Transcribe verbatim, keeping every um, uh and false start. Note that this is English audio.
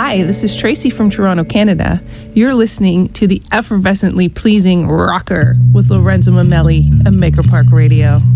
Hi, this is Tracy from Toronto, Canada. You're listening to the effervescently pleasing rocker with Lorenzo Mamelli at Maker Park Radio.